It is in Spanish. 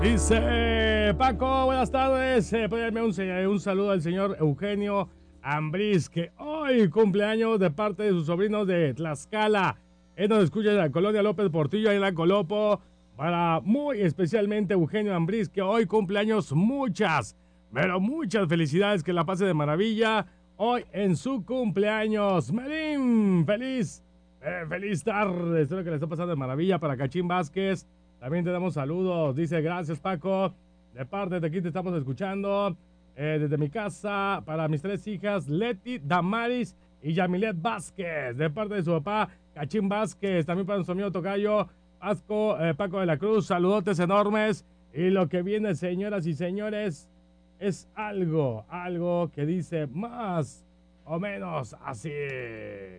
Dice Paco, buenas tardes. Puede darme un saludo al señor Eugenio Ambriz, que hoy cumpleaños de parte de sus sobrinos de Tlaxcala. Él nos escucha de la colonia López Portillo, ahí en la Colopo. Para muy especialmente Eugenio Ambriz, que hoy cumpleaños muchas, pero muchas felicidades, que la pase de maravilla hoy en su cumpleaños. Merín, feliz tarde. Espero que le esté pasando de maravilla. Para Cachín Vázquez también te damos saludos. Dice, gracias Paco. De parte de aquí te estamos escuchando. Desde mi casa, para mis 3 hijas, Leti, Damaris y Yamilet Vázquez. De parte de su papá, Cachín Vázquez. También para nuestro amigo tocayo, Paco de la Cruz. Saludotes enormes. Y lo que viene, señoras y señores, es algo que dice más o menos así.